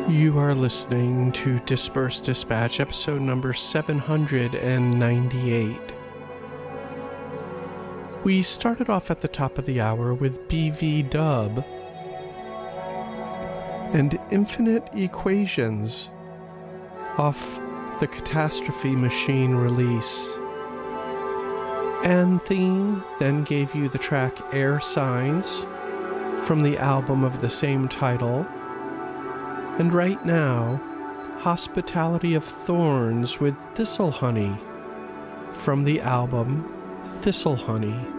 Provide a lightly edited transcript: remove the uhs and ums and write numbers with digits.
You are listening to Disperse Dispatch, episode number 798. We started off at the top of the hour with BV Dub and Infinite Equations off the Catastrophe Machine release. Antheme then gave you the track Air Signs from the album of the same title. And right now, Hospitality of Thorns with Thistle Honey from the album Thistle Honey.